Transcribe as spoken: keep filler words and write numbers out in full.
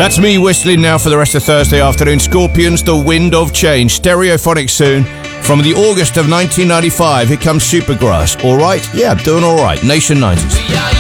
That's me whistling now for the rest of Thursday afternoon. Scorpions, The Wind of Change. Stereophonic soon. From the August of nineteen ninety-five, here comes Supergrass. All right? Yeah, doing all right. Nation nineties.